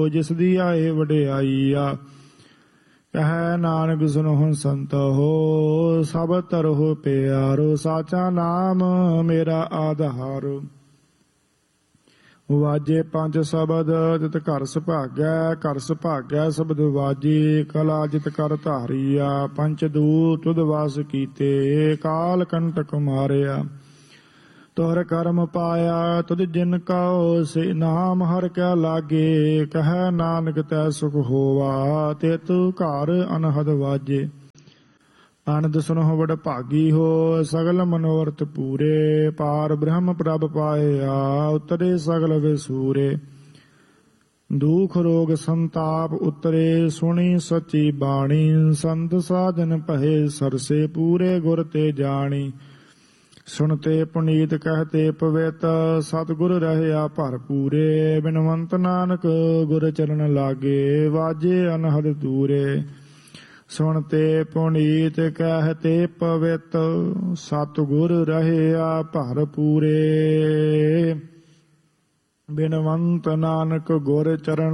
ਜਿਸ ਦੀ ਆਏ ਵਡਿਆਈਆ। ਕਹੈ ਨਾਨਕ ਸੁਨਹੁ ਸੰਤ ਹੋ, ਸਭ ਤਰਹੁ ਪਿਆਰੋ। ਸਾਚਾ ਨਾਮ ਮੇਰਾ ਆਧਾਰ। ਵਾਜੇ ਪੰਜ ਸ਼ਬਦ ਤਿਤ ਘਰ ਸੁਭਾਗੈ। ਘਰ ਸੁਭਾਗੈ ਸ਼ਬਦ ਵਾਜੇ, ਕਲਾ ਜਿਤ ਕਰ ਧਾਰੀਆ। ਪੰਚ ਦੂਤ ਤੁਧ ਵਾਸ ਕੀਤੇ, ਕਾਲ ਕੰਟਕ ਮਾਰਿਆ। ਤੁਹਰ ਕਰਮ ਪਾਇਆ ਤੁਧ ਜਿਨ ਕਉ, ਸੇ ਨਾਮ ਹਰਿ ਕੈ ਲਾਗੇ। ਕਹੈ ਨਾਨਕ ਤੈ ਸੁਖ ਹੋਵਾ, ਤੇ ਤੂ ਘਰ ਅਨਹਦ ਵਾਜੇ। ਆਨੰਦ ਸੁਨਹੁ ਵਡ ਭਾਗੀ ਹੋ, ਸਗਲ ਮਨੋਰਥ ਪੂਰੇ। ਪਾਰ ਬ੍ਰਹਮ ਪ੍ਰਭ ਪਾਇਆ, ਉਤਰੇ ਸਗਲ ਵਿਸੂਰੇ। ਦੁਖ ਰੋਗ ਸੰਤਾਪ ਉਤਰੇ, ਸੁਣੀ ਸਚੀ ਬਾਣੀ। ਸੰਤ ਸਾਧਨ ਭਏ ਸਰਸੇ, ਪੂਰੇ ਗੁਰ ਤੇ ਜਾਣੀ। ਸੁਣਤੇ ਪੁਨੀਤ ਕਹਤੇ ਪਵਿੱਤ, ਸਤਿਗੁਰ ਰਹਿਆ ਭਰਪੂਰੇ। ਬਿਨਵੰਤ ਨਾਨਕ ਗੁਰ ਚਰਨ ਲਾਗੇ, ਵਾਜੇ ਅਨਹਦ ਦੂਰੇ। ਸੁਣਤੇ ਪੁਨੀਤ ਕਹਤੇ ਪਵਿੱਤ, ਸਤਿਗੁਰ ਰਹਿਆ ਭਰਪੂਰੇ। ਬਿਨਵੰਤ ਨਾਨਕ ਗੁਰ ਚਰਨ